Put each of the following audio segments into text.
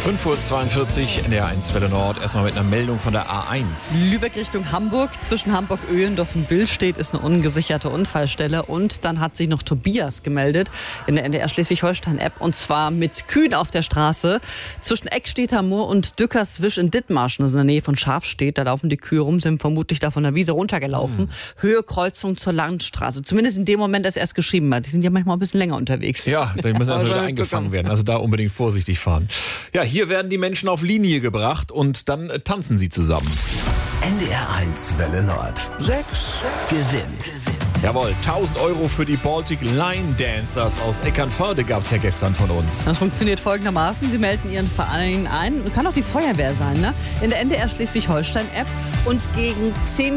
5:42 Uhr in der 1 Welle Nord. Erstmal mit einer Meldung von der A1. Lübeck Richtung Hamburg. Zwischen Hamburg-Öhendorf und Billstedt ist eine ungesicherte Unfallstelle. Und dann hat sich noch Tobias gemeldet in der NDR Schleswig-Holstein-App. Und zwar mit Kühen auf der Straße. Zwischen Eckstedter Moor und Dückerswisch in Dithmarschen, das ist in der Nähe von Schafstedt. Da laufen die Kühe rum, sind vermutlich da von der Wiese runtergelaufen. Höhe Kreuzung zur Landstraße. Zumindest in dem Moment, als er es geschrieben hat. Die sind ja manchmal ein bisschen länger unterwegs. Ja, die müssen also wieder eingefangen werden. Also da unbedingt vorsichtig fahren. Ja, hier werden die Menschen auf Linie gebracht und dann tanzen sie zusammen. NDR 1 Welle Nord. 6 gewinnt. Jawohl, 1.000 € für die Baltic Line Dancers aus Eckernförde gab es ja gestern von uns. Das funktioniert folgendermaßen. Sie melden Ihren Verein ein. Kann auch die Feuerwehr sein, ne? In der NDR Schleswig-Holstein-App. Und gegen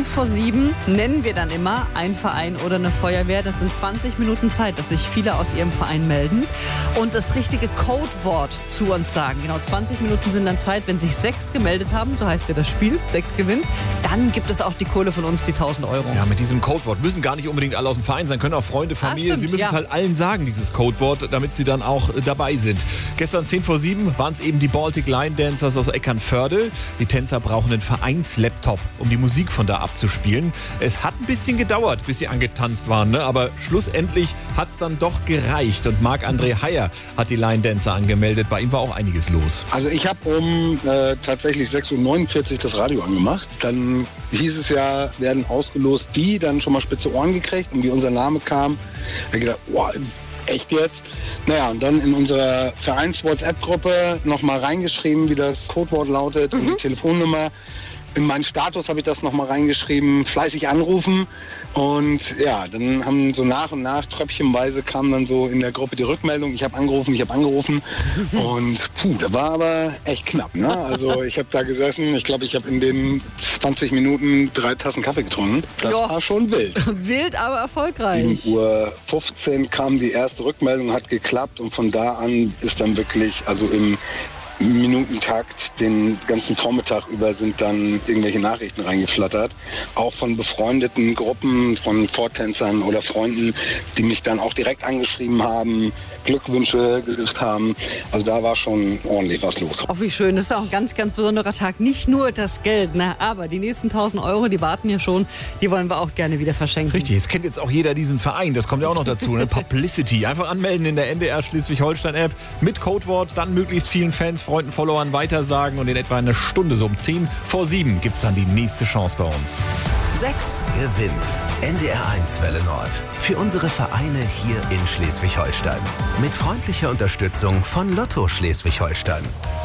6:50 nennen wir dann immer einen Verein oder eine Feuerwehr. Das sind 20 Minuten Zeit, dass sich viele aus ihrem Verein melden und das richtige Codewort zu uns sagen. Genau, 20 Minuten sind dann Zeit. Wenn sich 6 gemeldet haben, so heißt ja das Spiel, 6 gewinnt, dann gibt es auch die Kohle von uns, die 1.000 €. Ja, mit diesem Codewort müssen gar nicht unbedingt alle aus dem Verein sein, können auch Freunde, Familie. Sie müssen es halt allen sagen, dieses Codewort, damit sie dann auch dabei sind. Gestern 6:50 waren es eben die Baltic Line Dancers aus Eckernförde. Die Tänzer brauchen einen Vereinslaptop, um die Musik von da abzuspielen. Es hat ein bisschen gedauert, bis sie angetanzt waren, ne? Aber schlussendlich hat es dann doch gereicht. Und Marc-André Heyer hat die Line Dancer angemeldet. Bei ihm war auch einiges los. Also ich habe um tatsächlich 6:49 Uhr das Radio angemacht. Dann hieß es ja, werden ausgelost die, dann schon mal spitze Ohren gekriegt, und wie unser Name kam, habe ich gedacht, wow, echt jetzt? Naja, und dann in unserer Vereins-WhatsApp-Gruppe nochmal reingeschrieben, wie das Codewort lautet und die Telefonnummer. In meinen Status habe ich das nochmal reingeschrieben, fleißig anrufen. Und ja, dann haben so nach und nach, tröpfchenweise kam dann so in der Gruppe die Rückmeldung, ich habe angerufen. Und da war aber echt knapp, ne? Also ich habe da gesessen, ich glaube, ich habe in den 20 Minuten 3 Tassen Kaffee getrunken. Das war schon wild. Wild, aber erfolgreich. 7:15 Uhr kam die erste Rückmeldung, hat geklappt, und von da an ist dann wirklich, also im Minutentakt den ganzen Vormittag über sind dann irgendwelche Nachrichten reingeflattert. Auch von befreundeten Gruppen, von Vortänzern oder Freunden, die mich dann auch direkt angeschrieben haben, Glückwünsche gesagt haben. Also da war schon ordentlich was los. Oh, wie schön. Das ist auch ein ganz, ganz besonderer Tag. Nicht nur das Geld, ne? Aber die nächsten 1.000 €, die warten ja schon. Die wollen wir auch gerne wieder verschenken. Richtig, es kennt jetzt auch jeder diesen Verein. Das kommt ja auch noch dazu. Ne? Publicity. Einfach anmelden in der NDR Schleswig-Holstein-App mit Codewort. Dann möglichst vielen Fans, Freunden, Followern weitersagen. Und in etwa einer Stunde, so um 6:50 gibt es dann die nächste Chance bei uns. 6 gewinnt. NDR 1 Welle Nord. Für unsere Vereine hier in Schleswig-Holstein. Mit freundlicher Unterstützung von Lotto Schleswig-Holstein.